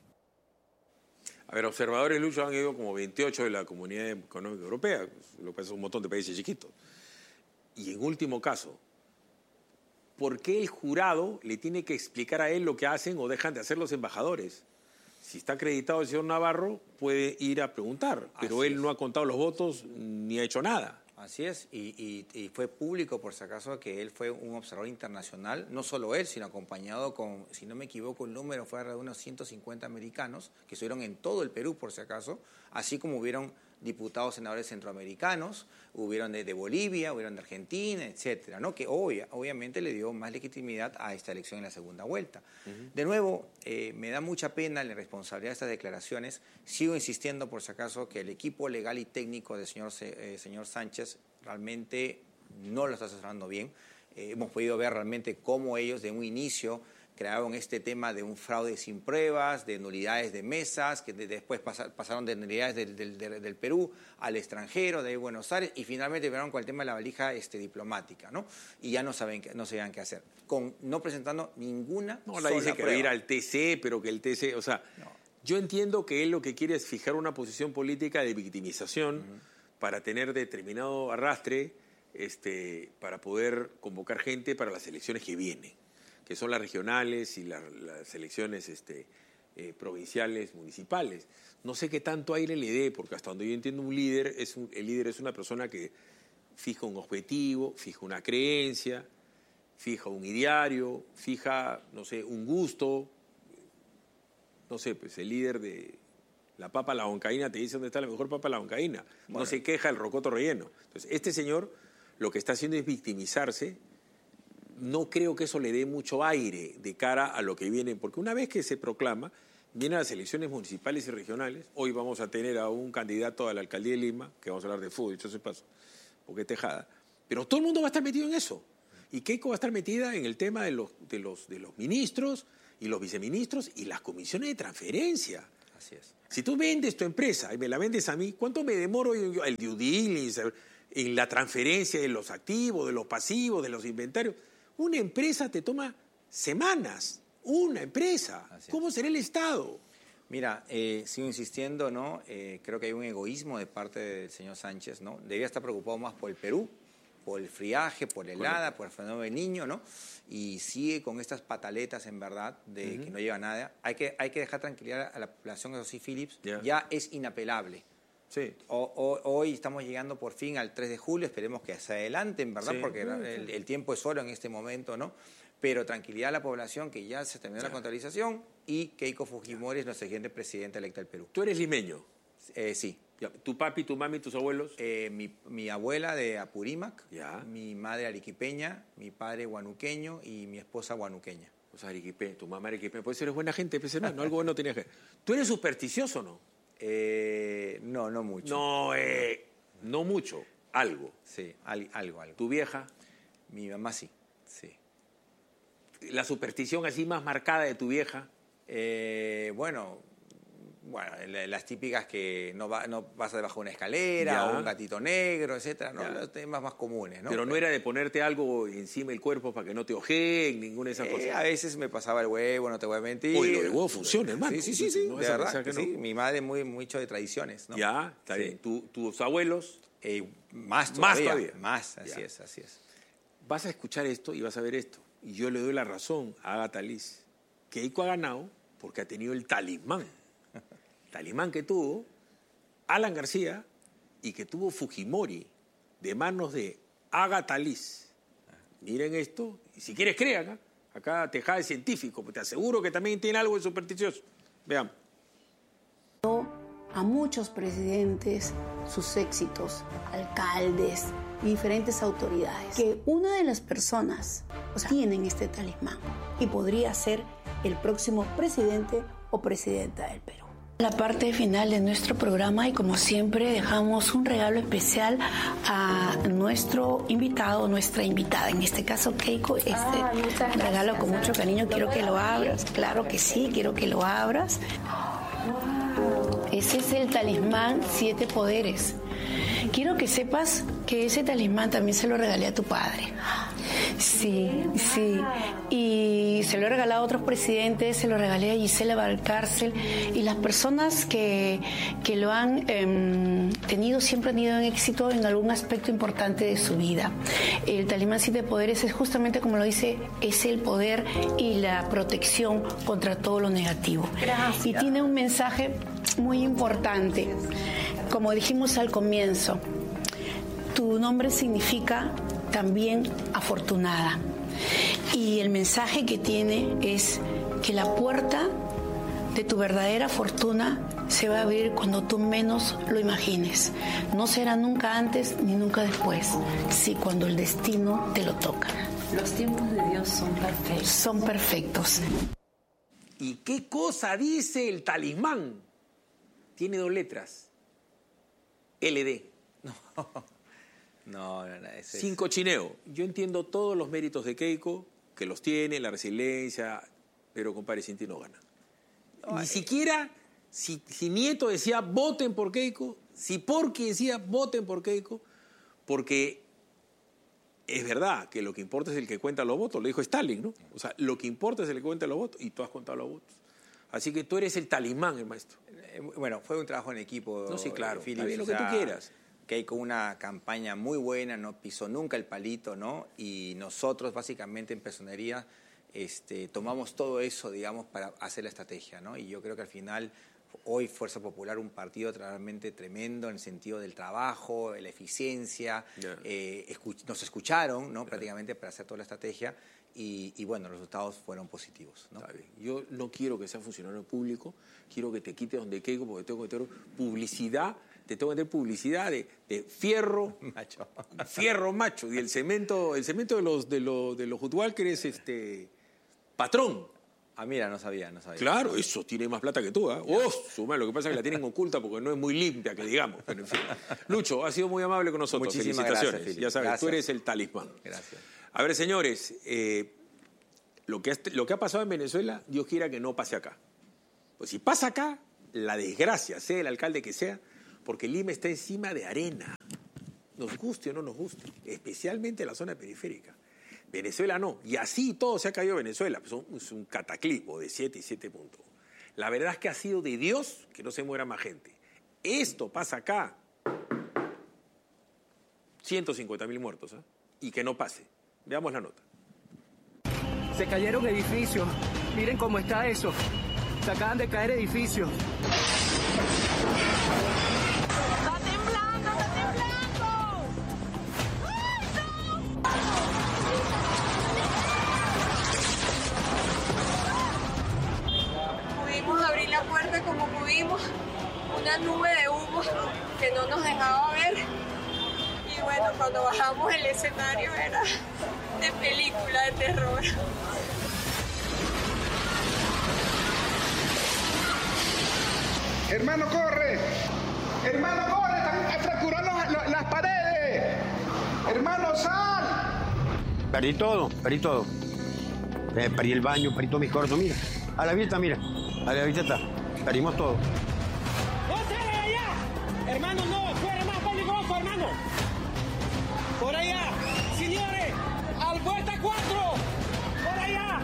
A ver, observadores, Lucho, han ido como 28 de la Comunidad Económica Europea, lo que es un montón de países chiquitos. Y en último caso, ¿por qué el jurado le tiene que explicar a él lo que hacen o dejan de hacer los embajadores? Si está acreditado el señor Navarro, puede ir a preguntar, pero él no ha contado los votos ni ha hecho nada. Así es, y fue público, por si acaso, que él fue un observador internacional, no solo él, sino acompañado con, si no me equivoco, el número fue de unos 150 americanos, que estuvieron en todo el Perú, por si acaso, así como hubieron diputados, senadores centroamericanos, hubieron de Bolivia, hubieron de Argentina, etcétera, ¿no? Que obviamente le dio más legitimidad a esta elección en la segunda vuelta. De nuevo, me da mucha pena la irresponsabilidad de estas declaraciones. Sigo insistiendo, por si acaso, que el equipo legal y técnico del señor Sánchez realmente no lo está asesorando bien. Hemos podido ver realmente cómo ellos de un inicio crearon este tema de un fraude sin pruebas, de nulidades de mesas, que después pasaron de nulidades del Perú al extranjero, de Buenos Aires, y finalmente vieron con el tema de la valija diplomática, ¿no? Y ya no sabían qué hacer, no presentando ninguna No, sola la dice que prueba. va a ir al TC, pero que el TC, o sea, yo entiendo que él lo que quiere es fijar una posición política de victimización para tener determinado arrastre, para poder convocar gente para las elecciones que vienen, que son las regionales y las elecciones provinciales, municipales. No sé qué tanto aire le dé, porque hasta donde yo entiendo el líder es una persona que fija un objetivo, fija una creencia, fija un ideario, fija, no sé, un gusto. No sé, pues el líder de la papa a la huancaína te dice dónde está la mejor papa a la huancaína. Bueno. No se queja el rocoto relleno. Entonces, este señor lo que está haciendo es victimizarse. No creo que eso le dé mucho aire de cara a lo que viene, porque una vez que se proclama, vienen las elecciones municipales y regionales. Hoy vamos a tener a un candidato a la alcaldía de Lima, que vamos a hablar de fútbol, dicho se paso, porque es Tejada. Pero todo el mundo va a estar metido en eso. Y Keiko va a estar metida en el tema de los ministros y los viceministros y las comisiones de transferencia. Así es. Si tú vendes tu empresa y me la vendes a mí, ¿cuánto me demoro yo el due diligence, en la transferencia de los activos, de los pasivos, de los inventarios? Una empresa te toma semanas, una empresa. ¿Cómo será el Estado? Mira, sigo insistiendo, ¿no? Creo que hay un egoísmo de parte del señor Sánchez, ¿no? Debía estar preocupado más por el Perú, por el friaje, por el helada, por el fenómeno del niño, ¿no? Y sigue con estas pataletas, en verdad, de que no lleva a nada. Hay que dejar tranquilidad a la población, eso sí, Philips, ya es inapelable. Sí. Hoy estamos llegando por fin al 3 de julio, esperemos que se adelanten, ¿verdad? Sí. Porque el tiempo es oro en este momento, ¿no? Pero tranquilidad a la población, que ya se terminó la contabilización y Keiko Fujimori es nuestra siguiente presidenta electa del Perú. ¿Tú eres limeño? Sí. Ya, ¿tu papi, tu mami, tus abuelos? Mi abuela de Apurímac, ya. Mi madre arequipeña, mi padre huanuqueño y mi esposa huanuqueña. O sea, arequipeña, tu mamá arequipeña. Pues eres buena gente, pues, hermano, algo bueno tenías que... ¿Tú eres supersticioso o no? No mucho. No mucho, algo. Sí, algo. ¿Tu vieja? Mi mamá sí, sí. ¿La superstición así más marcada de tu vieja? Bueno, las típicas que no vas debajo de una escalera, ya. O un gatito negro, etcétera, ¿no? Los temas más comunes, ¿no? Pero no era de ponerte algo encima del cuerpo para que no te ojeen, ninguna de esas cosas. A veces me pasaba el huevo, no te voy a mentir. Oye, lo del huevo funciona, hermano. Sí, no de verdad que no. sí. Mi madre muy hecho de tradiciones, ¿no? Ya, está bien. ¿Tus abuelos? Más todavía. Así es. Vas a escuchar esto y vas a ver esto. Y yo le doy la razón a Agatha Liz. Keiko ha ganado porque ha tenido el talismán. Talismán que tuvo Alan García y que tuvo Fujimori de manos de Agatha Liz. Miren esto, y si quieres crean, acá Tejada es científico, te aseguro que también tiene algo de supersticioso. Veamos. A muchos presidentes, sus éxitos, alcaldes, diferentes autoridades, que una de las personas tienen este talismán y podría ser el próximo presidente o presidenta del Perú. La parte final de nuestro programa y como siempre dejamos un regalo especial a nuestro invitado, nuestra invitada, en este caso Keiko, regalo con mucho cariño, quiero que lo abras, claro que sí, quiero que lo abras. Ese es el talismán 7 poderes. Quiero que sepas que ese talismán también se lo regalé a tu padre. Sí. Y se lo he regalado a otros presidentes, se lo regalé a Gisela Valcárcel. Y las personas que lo han tenido siempre han tenido éxito en algún aspecto importante de su vida. El talismán 7 poderes es justamente como lo dice, es el poder y la protección contra todo lo negativo. Gracias. Y tiene un mensaje muy importante. Como dijimos al comienzo, tu nombre significa también afortunada. Y el mensaje que tiene es que la puerta de tu verdadera fortuna se va a abrir cuando tú menos lo imagines. No será nunca antes ni nunca después, sí cuando el destino te lo toca. Los tiempos de Dios son perfectos. Son perfectos. ¿Y qué cosa dice el talismán? Tiene 2 letras. LD. No. Sin cochineo. Yo entiendo todos los méritos de Keiko, que los tiene, la resiliencia, pero compadre, sin ti no gana. Ni siquiera, si Nieto decía voten por Keiko, si Porky decía voten por Keiko, porque es verdad que lo que importa es el que cuenta los votos, lo dijo Stalin, ¿no? O sea, lo que importa es el que cuenta los votos y tú has contado los votos. Así que tú eres el talismán, el maestro. Bueno, fue un trabajo en equipo. No, sí, claro. Philip, está bien lo que tú quieras. Que con una campaña muy buena, no pisó nunca el palito, ¿no? Y nosotros, básicamente, en Personería, tomamos todo eso, digamos, para hacer la estrategia, ¿no? Y yo creo que al final, hoy Fuerza Popular, un partido realmente tremendo en el sentido del trabajo, de la eficiencia. Nos escucharon, ¿no? Prácticamente para hacer toda la estrategia. Y bueno, los resultados fueron positivos, ¿no? Está bien. Yo no quiero que sea funcionario público, quiero que te quites donde Keiko, porque tengo que meter publicidad, de fierro macho. Fierro macho, y el cemento de los Hutwalkers es patrón. Ah, mira, no sabía. Claro, eso tiene más plata que tú, ¿eh? ¡Oh! Suma, lo que pasa es que la tienen oculta porque no es muy limpia, que digamos. Pero en fin. Lucho, has sido muy amable con nosotros. Muchísimas felicitaciones. Gracias, Philip. Ya sabes, Gracias. Tú eres el talismán. Gracias. A ver, señores, lo que ha pasado en Venezuela, Dios quiera que no pase acá. Pues si pasa acá, la desgracia, sea el alcalde que sea, porque Lima está encima de arena. Nos guste o no nos guste, especialmente la zona periférica. Venezuela no, y así todo se ha caído Venezuela. Pues es un cataclismo de 7 y 7 puntos. La verdad es que ha sido de Dios que no se muera más gente. Esto pasa acá. 150.000 muertos, ¿eh? Y que no pase. Veamos la nota. Se cayeron edificios. Miren cómo está eso. Se acaban de caer edificios. ¡Está temblando! ¡Está temblando! ¡Ay, no! Pudimos abrir la puerta como pudimos. Una nube de humo estábamos, que no nos dejaba ver. Y bueno, cuando bajamos el escenario era de película de terror. Hermano, corre. Hermano, corre. Están fracturando las paredes. Hermano, sal. Perdí todo. Perdí el baño, perdí todos mis cortos, mira. A la vista, mira. A la vista está. Perdimos todo. ¡No salgan allá! Hermano, no, fuera más peligroso, hermano. Por allá, señores, al vuelta 4. Por allá.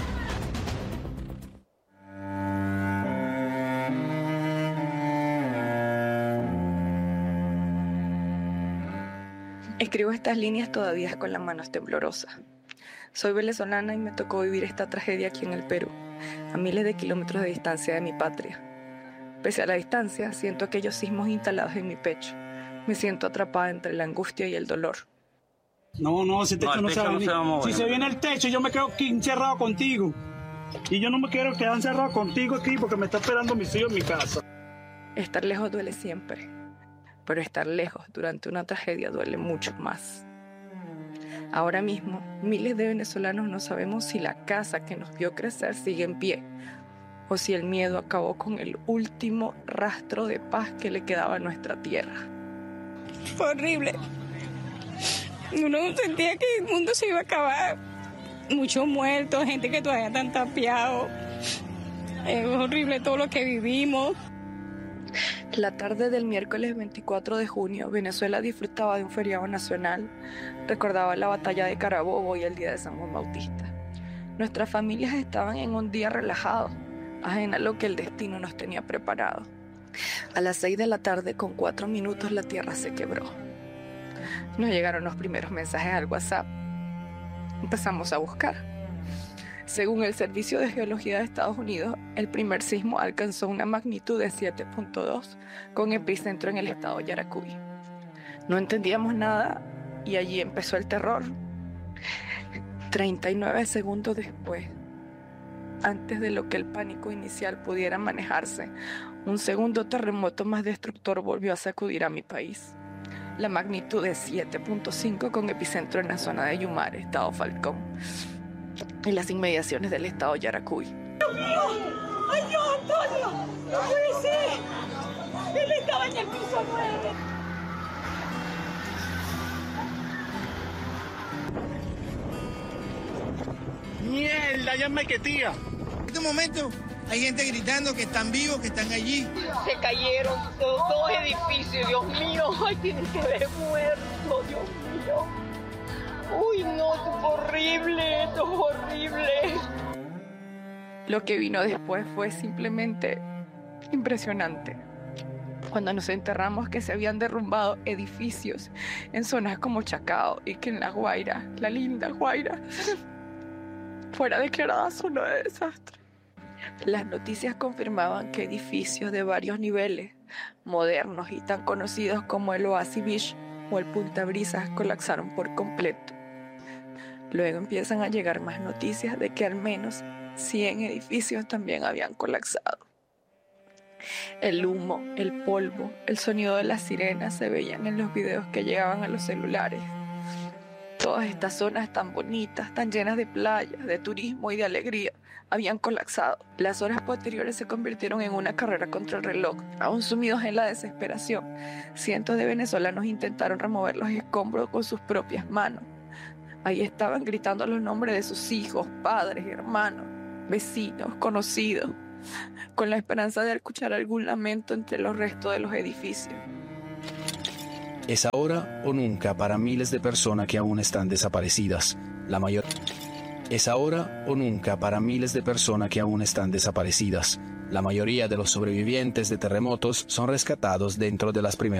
Escribo estas líneas todavía con las manos temblorosas. Soy venezolana y me tocó vivir esta tragedia aquí en el Perú, a miles de kilómetros de distancia de mi patria. Pese a la distancia, siento aquellos sismos instalados en mi pecho. Me siento atrapada entre la angustia y el dolor. No, ese techo no se va a venir. Si se viene el techo, yo me quedo aquí encerrado contigo. Y yo no me quiero quedar encerrado contigo aquí porque me está esperando mis hijos en mi casa. Estar lejos duele siempre, pero estar lejos durante una tragedia duele mucho más. Ahora mismo, miles de venezolanos no sabemos si la casa que nos vio crecer sigue en pie o si el miedo acabó con el último rastro de paz que le quedaba a nuestra tierra. Fue horrible. Uno sentía que el mundo se iba a acabar. Muchos muertos, gente que todavía están tapiados. Es horrible todo lo que vivimos. La tarde del miércoles 24 de junio, Venezuela disfrutaba de un feriado nacional. Recordaba la batalla de Carabobo y el día de San Juan Bautista. Nuestras familias estaban en un día relajado, ajena a lo que el destino nos tenía preparado. A las 6 de la tarde, con 4 minutos, la tierra se quebró. Nos llegaron los primeros mensajes al WhatsApp. Empezamos a buscar. Según el Servicio de Geología de Estados Unidos, el primer sismo alcanzó una magnitud de 7.2 con epicentro en el estado Yaracuy. No entendíamos nada y allí empezó el terror. 39 segundos después, antes de lo que el pánico inicial pudiera manejarse, un segundo terremoto más destructor volvió a sacudir a mi país. La magnitud de 7.5 con epicentro en la zona de Yumare, estado Falcón, en las inmediaciones del estado Yaracuy. ¡Dios mío! ¡Ay, Dios, Antonio! ¡No puede ser! Él estaba en el piso 9. ¡Mierda! ¡Ya me quetía! En este momento hay gente gritando que están vivos, que están allí. Se cayeron dos edificios, Dios mío. Ay, tienen que haber muerto, Dios mío. Uy, no, esto es horrible, esto es horrible. Lo que vino después fue simplemente impresionante. Cuando nos enterramos que se habían derrumbado edificios en zonas como Chacao y que en La Guaira, la linda Guaira, fuera declarada zona de desastre. Las noticias confirmaban que edificios de varios niveles, modernos y tan conocidos como el Oasis Beach o el Punta Brisas, colapsaron por completo. Luego empiezan a llegar más noticias de que al menos 100 edificios también habían colapsado. El humo, el polvo, el sonido de las sirenas se veían en los videos que llegaban a los celulares. Todas estas zonas tan bonitas, tan llenas de playas, de turismo y de alegría, habían colapsado. Las horas posteriores se convirtieron en una carrera contra el reloj. Aún sumidos en la desesperación, cientos de venezolanos intentaron remover los escombros con sus propias manos. Ahí estaban gritando los nombres de sus hijos, padres, hermanos, vecinos, conocidos, con la esperanza de escuchar algún lamento entre los restos de los edificios. Es ahora o nunca para miles de personas que aún están desaparecidas. Es ahora o nunca para miles de personas que aún están desaparecidas. La mayoría de los sobrevivientes de terremotos son rescatados dentro de las primeras